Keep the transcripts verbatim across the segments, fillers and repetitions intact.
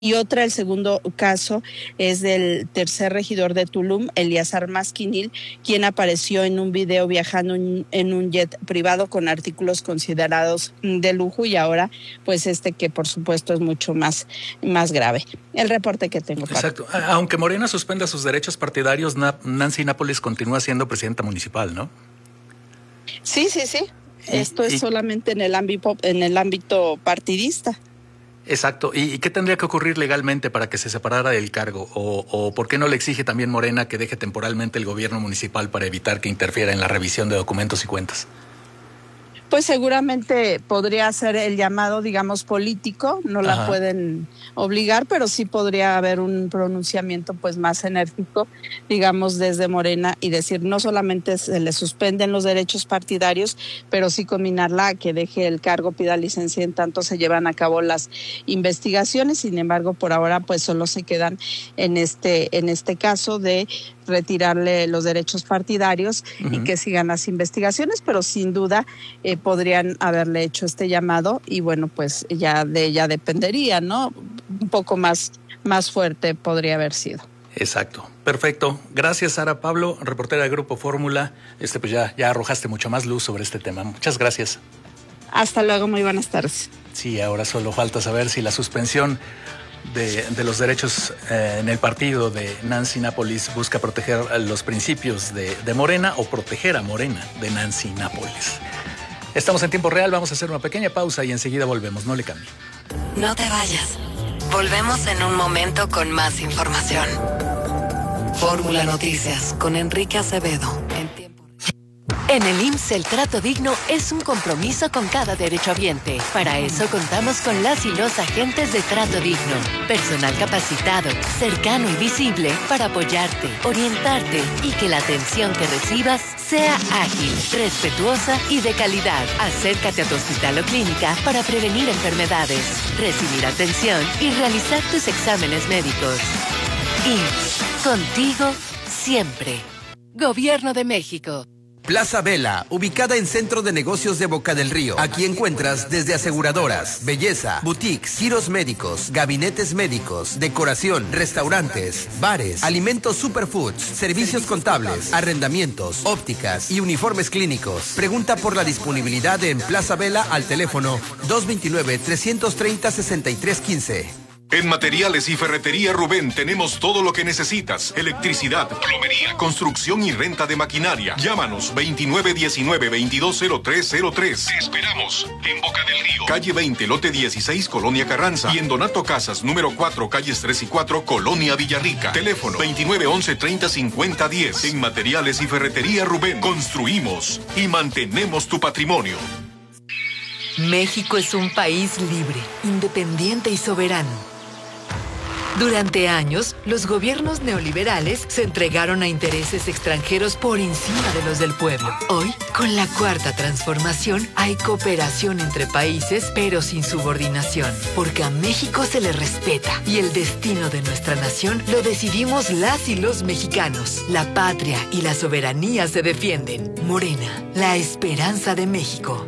Y otra, el segundo caso, es del tercer regidor de Tulum, Eleazar Masquinil, quien apareció en un video viajando en un jet privado con artículos considerados de lujo, y ahora, pues este que por supuesto es mucho más, más grave. El reporte que tengo. Para... Exacto. Aunque Morena suspenda sus derechos partidarios, Nancy Nápoles continúa siendo presidenta municipal, ¿no? Sí, sí, sí. Y, Esto es y... solamente en el ámbito, en el ámbito partidista. Exacto. ¿Y qué tendría que ocurrir legalmente para que se separara del cargo? ¿O, o por qué no le exige también Morena que deje temporalmente el gobierno municipal para evitar que interfiera en la revisión de documentos y cuentas? Pues seguramente podría ser el llamado, digamos, político, no la Ajá. pueden obligar, pero sí podría haber un pronunciamiento pues más enérgico, digamos, desde Morena, y decir no solamente se le suspenden los derechos partidarios, pero sí combinarla a que deje el cargo, pida licencia en tanto se llevan a cabo las investigaciones. Sin embargo, por ahora pues solo se quedan en este, en este caso de retirarle los derechos partidarios uh-huh. y que sigan las investigaciones, pero sin duda eh, podrían haberle hecho este llamado y bueno, pues ya de ella dependería, ¿no? Un poco más, más fuerte podría haber sido. Exacto. Perfecto. Gracias, Sara Pablo, reportera del Grupo Fórmula. Este, pues ya, ya arrojaste mucho más luz sobre este tema. Muchas gracias. Hasta luego, muy buenas tardes. Sí, ahora solo falta saber si la suspensión De, de los derechos eh, en el partido de Nancy Nápoles busca proteger los principios de, de Morena o proteger a Morena de Nancy Nápoles. Estamos en tiempo real, vamos a hacer una pequeña pausa y enseguida volvemos, no le cambie. No te vayas, volvemos en un momento con más información. Fórmula Noticias con Enrique Acevedo. En tiempo... En el I M S S el trato digno es un compromiso con cada derechohabiente. Para eso contamos con las y los agentes de trato digno. Personal capacitado, cercano y visible para apoyarte, orientarte y que la atención que recibas sea ágil, respetuosa y de calidad. Acércate a tu hospital o clínica para prevenir enfermedades, recibir atención y realizar tus exámenes médicos. I M S S, contigo siempre. Gobierno de México. Plaza Vela, ubicada en Centro de Negocios de Boca del Río. Aquí encuentras desde aseguradoras, belleza, boutiques, giros médicos, gabinetes médicos, decoración, restaurantes, bares, alimentos superfoods, servicios contables, arrendamientos, ópticas y uniformes clínicos. Pregunta por la disponibilidad en Plaza Vela al teléfono dos dos nueve, tres tres cero, seis tres uno cinco. En Materiales y Ferretería Rubén tenemos todo lo que necesitas. Electricidad, plomería, construcción y renta de maquinaria. Llámanos veintinueve diecinueve, veintidós cero tres cero tres. Te esperamos en Boca del Río. Calle veinte, lote dieciséis, Colonia Carranza. Y en Donato Casas, número cuatro, calles tres y cuatro, Colonia Villarrica. Teléfono veintinueve once, treinta cincuenta diez. En Materiales y Ferretería Rubén construimos y mantenemos tu patrimonio. México es un país libre, independiente y soberano. Durante años, los gobiernos neoliberales se entregaron a intereses extranjeros por encima de los del pueblo. Hoy, con la Cuarta Transformación, hay cooperación entre países, pero sin subordinación, porque a México se le respeta y el destino de nuestra nación lo decidimos las y los mexicanos. La patria y la soberanía se defienden. Morena, la esperanza de México.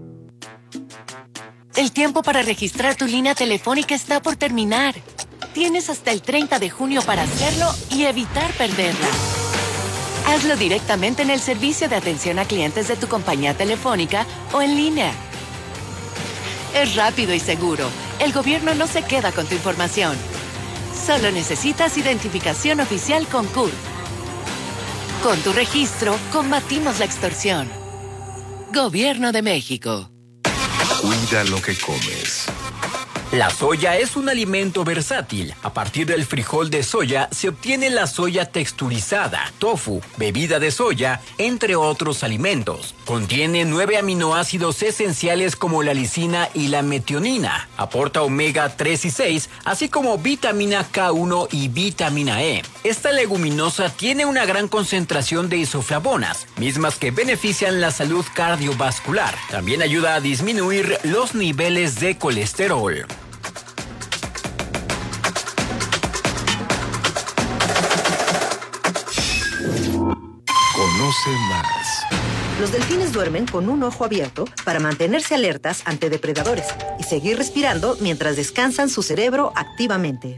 El tiempo para registrar tu línea telefónica está por terminar. Tienes hasta el treinta de junio para hacerlo y evitar perderla. Hazlo directamente en el servicio de atención a clientes de tu compañía telefónica o en línea. Es rápido y seguro. El gobierno no se queda con tu información. Solo necesitas identificación oficial con C U R. Con tu registro, combatimos la extorsión. Gobierno de México. Cuida lo que comes. La soya es un alimento versátil. A partir del frijol de soya se obtiene la soya texturizada, tofu, bebida de soya, entre otros alimentos. Contiene nueve aminoácidos esenciales como la lisina y la metionina. Aporta omega tres y seis, así como vitamina K uno y vitamina E. Esta leguminosa tiene una gran concentración de isoflavonas, mismas que benefician la salud cardiovascular. También ayuda a disminuir los niveles de colesterol. Conoce más Los delfines duermen con un ojo abierto para mantenerse alertas ante depredadores y seguir respirando mientras descansan su cerebro activamente.